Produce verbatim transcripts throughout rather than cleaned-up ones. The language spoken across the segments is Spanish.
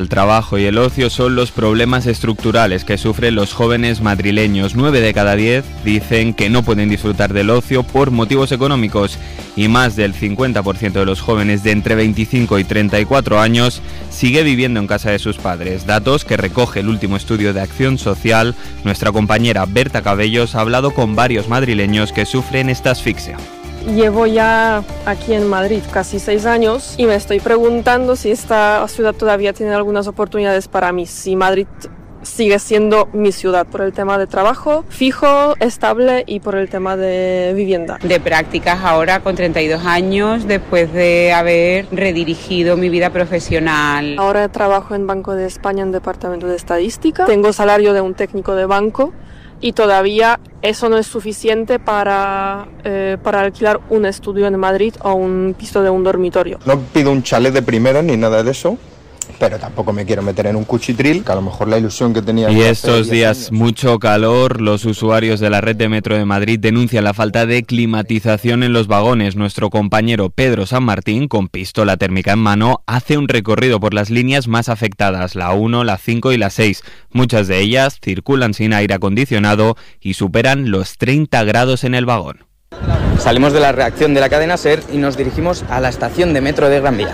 El trabajo y el ocio son los problemas estructurales que sufren los jóvenes madrileños. Nueve de cada diez dicen que no pueden disfrutar del ocio por motivos económicos y más del cincuenta por ciento de los jóvenes de entre veinticinco y treinta y cuatro años sigue viviendo en casa de sus padres. Datos que recoge el último estudio de Acción Social. Nuestra compañera Berta Cabellos ha hablado con varios madrileños que sufren esta asfixia. Llevo ya aquí en Madrid casi seis años y me estoy preguntando si esta ciudad todavía tiene algunas oportunidades para mí, si Madrid sigue siendo mi ciudad por el tema de trabajo fijo, estable y por el tema de vivienda. De prácticas ahora con treinta y dos años, después de haber redirigido mi vida profesional. Ahora trabajo en Banco de España en Departamento de Estadística, tengo salario de un técnico de banco. Y todavía eso no es suficiente para, eh, para alquilar un estudio en Madrid o un piso de un dormitorio. No pido un chalet de primera ni nada de eso, pero tampoco me quiero meter en un cuchitril, que a lo mejor la ilusión que tenía... Y estos días años. Mucho calor, los usuarios de la red de metro de Madrid denuncian la falta de climatización en los vagones. Nuestro compañero Pedro San Martín, con pistola térmica en mano, hace un recorrido por las líneas más afectadas, la uno, la cinco y la seis. Muchas de ellas circulan sin aire acondicionado y superan los treinta grados en el vagón. Salimos de la reacción de la cadena SER y nos dirigimos a la estación de metro de Gran Vía.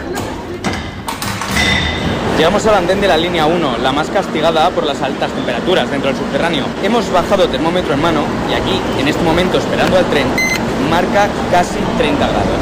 Llegamos al andén de la línea uno, la más castigada por las altas temperaturas dentro del subterráneo. Hemos bajado termómetro en mano y aquí, en este momento, esperando al tren, marca casi treinta grados.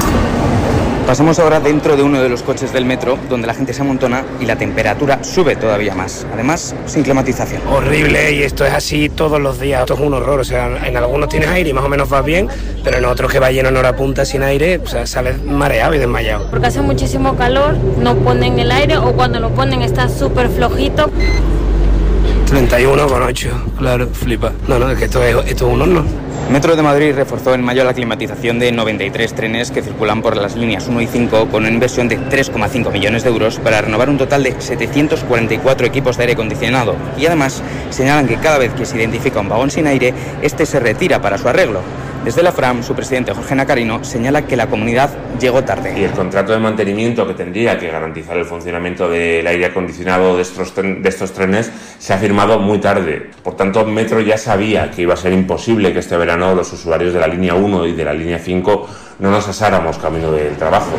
Pasamos ahora dentro de uno de los coches del metro, donde la gente se amontona y la temperatura sube todavía más. Además, sin climatización. Horrible, y esto es así todos los días. Esto es un horror, o sea, en algunos tienes aire y más o menos vas bien, pero en otros que va lleno en hora punta sin aire, o sea, sales mareado y desmayado. Porque hace muchísimo calor, no ponen el aire o cuando lo ponen está súper flojito. treinta y uno con ocho, claro, flipa. No, no, es que esto es, esto es un horno. Metro de Madrid reforzó en mayo la climatización de noventa y tres trenes que circulan por las líneas uno y cinco con una inversión de tres coma cinco millones de euros para renovar un total de setecientos cuarenta y cuatro equipos de aire acondicionado. Y además señalan que cada vez que se identifica un vagón sin aire, este se retira para su arreglo. Desde la Fram, su presidente Jorge Nacarino señala que la comunidad llegó tarde. Y el contrato de mantenimiento que tendría que garantizar el funcionamiento del aire acondicionado de estos, tren, de estos trenes se ha firmado muy tarde. Por tanto, Metro ya sabía que iba a ser imposible que este verano los usuarios de la línea uno y de la línea cinco no nos asáramos camino del trabajo.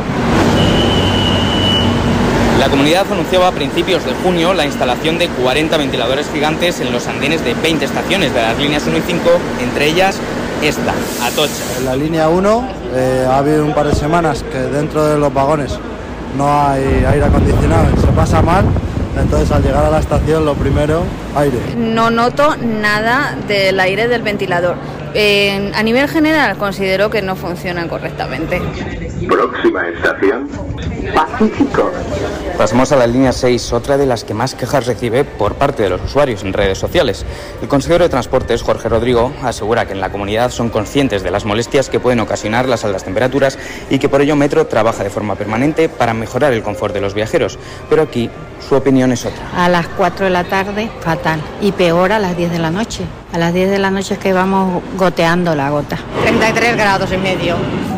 La comunidad anunciaba a principios de junio la instalación de cuarenta ventiladores gigantes en los andenes de veinte estaciones de las líneas uno y cinco, entre ellas esta, Atocha. En la línea uno eh, ha habido un par de semanas que dentro de los vagones no hay aire acondicionado, se pasa mal, entonces al llegar a la estación lo primero, aire. No noto nada del aire del ventilador. Eh, a nivel general considero que no funcionan correctamente. Próxima estación, Pacífico. Pasamos a la línea seis, otra de las que más quejas recibe por parte de los usuarios en redes sociales. El consejero de Transportes, Jorge Rodrigo, asegura que en la comunidad son conscientes de las molestias que pueden ocasionar las altas temperaturas y que por ello Metro trabaja de forma permanente para mejorar el confort de los viajeros. Pero aquí su opinión es otra. A las cuatro de la tarde, fatal. Y peor a las diez de la noche. A las diez de la noche es que vamos goteando la gota. treinta y tres grados y medio.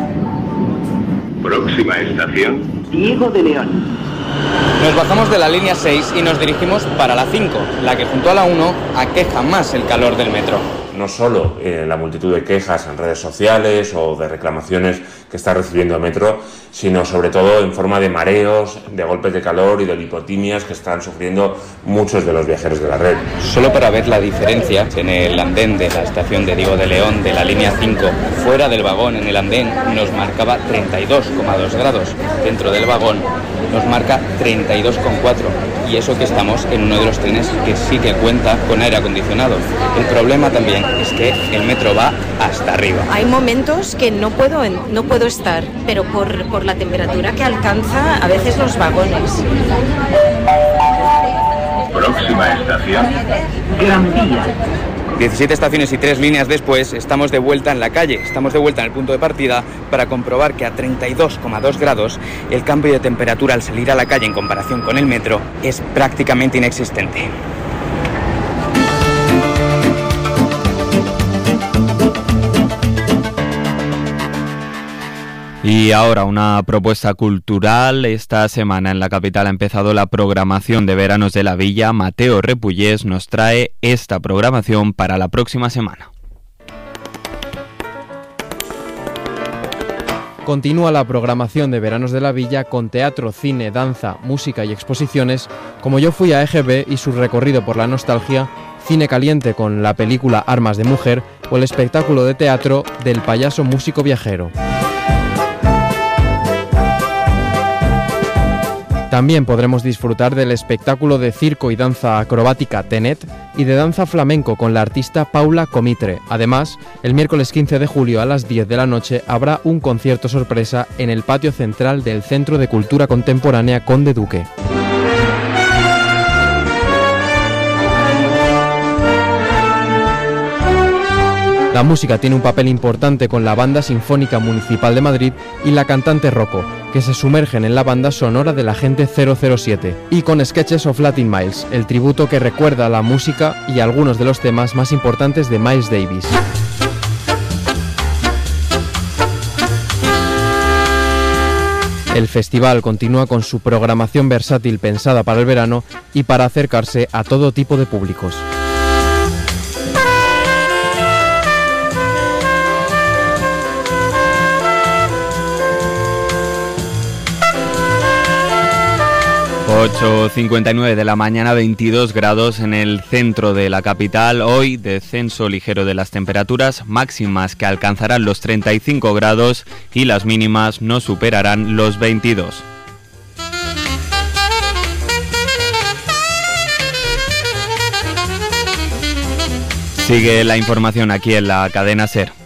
Próxima estación, Diego de León. Nos bajamos de la línea seis y nos dirigimos para la cinco, la que junto a la uno aqueja más el calor del metro. No solo eh, la multitud de quejas en redes sociales o de reclamaciones que está recibiendo el metro, sino sobre todo en forma de mareos, de golpes de calor y de lipotimias que están sufriendo muchos de los viajeros de la red. Solo para ver la diferencia, en el andén de la estación de Diego de León de la línea cinco, fuera del vagón en el andén nos marcaba treinta y dos coma dos grados, dentro del vagón nos marca treinta y dos coma cuatro, y eso que estamos en uno de los trenes que sí que cuenta con aire acondicionado. El problema también es que el metro va hasta arriba. Hay momentos que no puedo, no puedo estar, pero por, por la temperatura que alcanza a veces los vagones. Próxima estación, Gran Vía. diecisiete estaciones y tres líneas después, estamos de vuelta en la calle, estamos de vuelta en el punto de partida para comprobar que a treinta y dos coma dos grados el cambio de temperatura al salir a la calle en comparación con el metro es prácticamente inexistente. Y ahora una propuesta cultural. Esta semana en la capital ha empezado la programación de Veranos de la Villa. Mateo Repullés nos trae esta programación para la próxima semana. Continúa la programación de Veranos de la Villa con teatro, cine, danza, música y exposiciones, como Yo fui a E G B y su recorrido por la nostalgia, cine caliente con la película Armas de Mujer o el espectáculo de teatro del payaso músico viajero. También podremos disfrutar del espectáculo de circo y danza acrobática Tenet y de danza flamenco con la artista Paula Comitre. Además, el miércoles quince de julio a las diez de la noche habrá un concierto sorpresa en el patio central del Centro de Cultura Contemporánea Conde Duque. La música tiene un papel importante con la Banda Sinfónica Municipal de Madrid y la cantante Rocco, que se sumergen en la banda sonora del Agente cero cero siete, y con Sketches of Latin Miles, el tributo que recuerda la música y algunos de los temas más importantes de Miles Davis. El festival continúa con su programación versátil pensada para el verano y para acercarse a todo tipo de públicos. ocho cincuenta y nueve de la mañana, veintidós grados en el centro de la capital. Hoy descenso ligero de las temperaturas, máximas que alcanzarán los treinta y cinco grados y las mínimas no superarán los veintidós. Sigue la información aquí en la cadena SER.